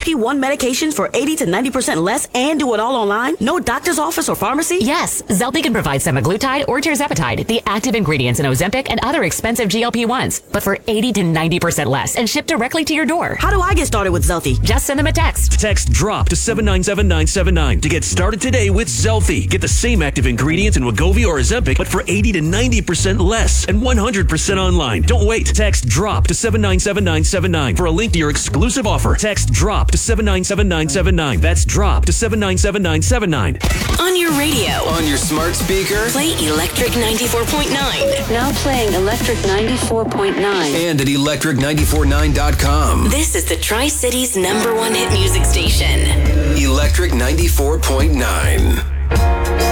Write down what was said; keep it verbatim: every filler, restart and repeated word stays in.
P one medications for eighty to ninety percent less and do it all online? No doctor's office or pharmacy? Yes, Zelty can provide semaglutide or tirzepatide, the active ingredients in Ozempic and other expensive G L P ones, but for eighty to ninety percent less and shipped directly to your door. How do I get started with Zelty? Just send them a text. Text DROP to seven nine seven nine seven nine to get started today with Zelty. Get the same active ingredients in Wegovy or Ozempic, but for eighty to ninety percent less and one hundred percent online. Don't wait. Text DROP to seven nine seven nine seven nine for a link to your exclusive offer. Text DROP to seven nine seven nine seven nine. That's DROP to seven nine seven nine seven nine. On your radio. On your smart speaker. Play Electric ninety-four point nine. Now playing Electric ninety-four point nine. And at electric nine four nine dot com. This is the Tri-City's number one hit music station. Electric ninety-four point nine.